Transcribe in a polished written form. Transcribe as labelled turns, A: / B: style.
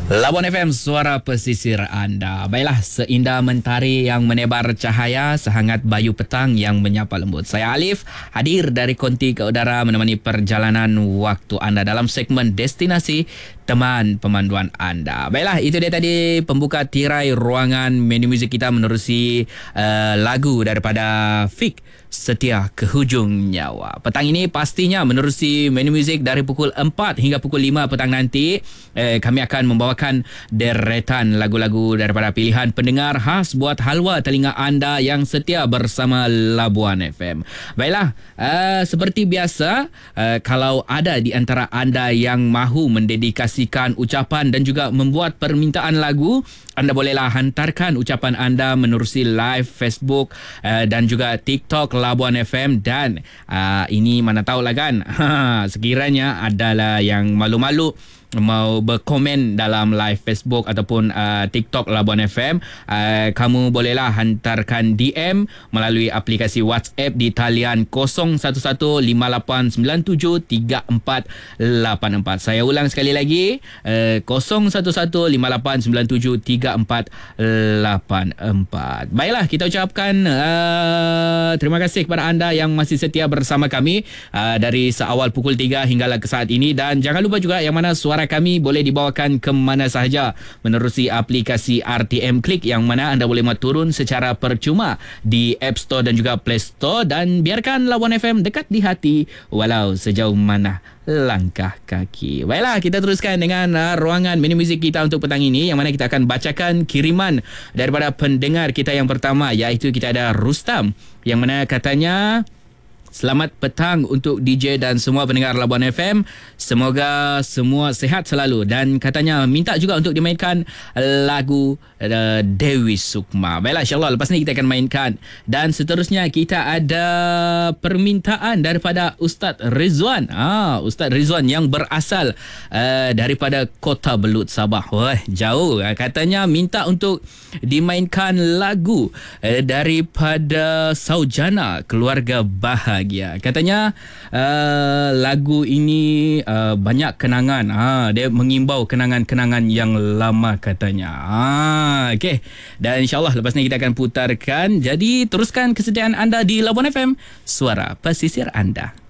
A: Labuan FM, suara pesisir anda. Baiklah, seindah mentari yang menebar cahaya, sehangat bayu petang yang menyapa lembut. Saya Alif, hadir dari konti ke udara menemani perjalanan waktu anda dalam segmen Destinasi Teman Pemanduan Anda. Baiklah, itu dia tadi pembuka tirai ruangan menu muzik kita menerusi lagu daripada Fik, Setia ke Hujung Nyawa. Petang ini pastinya menerusi menu muzik dari pukul 4 hingga pukul 5 petang nanti. Kami akan membawakan deretan lagu-lagu daripada pilihan pendengar khas buat halwa telinga anda yang setia bersama Labuan FM. Baiklah, seperti biasa, kalau ada di antara anda yang mahu mendedikasikan ucapan dan juga membuat permintaan lagu, anda bolehlah hantarkan ucapan anda menerusi live Facebook dan juga TikTok Labuan FM. Dan ini mana tahulah kan, sekiranya adalah yang malu-malu mau berkomen dalam live Facebook ataupun TikTok Labuan FM, kamu bolehlah hantarkan DM melalui aplikasi WhatsApp di talian 0115897344. Saya ulang sekali lagi, 0115897344. Baiklah, kita ucapkan terima kasih kepada anda yang masih setia bersama kami dari seawal pukul 3 hinggalah ke saat ini. Dan jangan lupa juga yang mana suara kami boleh dibawakan ke mana sahaja menerusi aplikasi RTM Klik, yang mana anda boleh turun secara percuma di App Store dan juga Play Store. Dan biarkan Labuan FM dekat di hati walau sejauh mana langkah kaki. Baiklah, kita teruskan dengan ruangan menu muzik kita untuk petang ini, yang mana kita akan bacakan kiriman daripada pendengar kita yang pertama, iaitu kita ada Rustam, yang mana katanya, selamat petang untuk DJ dan semua pendengar Labuan FM. Semoga semua sihat selalu. Dan katanya minta juga untuk dimainkan lagu Dewi Sukma. Baiklah, insyaAllah lepas ni kita akan mainkan. Dan seterusnya kita ada permintaan daripada Ustaz Rizwan. Ustaz Rizwan yang berasal daripada Kota Belud, Sabah. Wah, jauh. Katanya minta untuk dimainkan lagu daripada Saujana, Keluarga Bahagia. Katanya lagu ini banyak kenangan. Dia mengimbau kenangan-kenangan yang lama katanya. Okey. Dan insyaAllah lepas ni kita akan putarkan. Jadi teruskan kesetiaan anda di Labuan FM, suara pesisir anda.